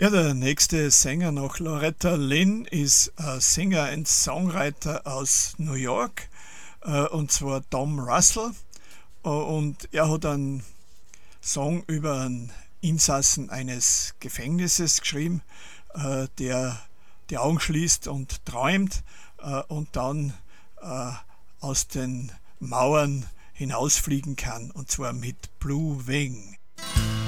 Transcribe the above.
Ja, der nächste Sänger nach Loretta Lynn ist ein Singer und Songwriter aus New York, und zwar Tom Russell. Und er hat einen Song über einen Insassen eines Gefängnisses geschrieben, der die Augen schließt und träumt, und dann äh, aus den Mauern hinausfliegen kann, und zwar mit Blue Wing.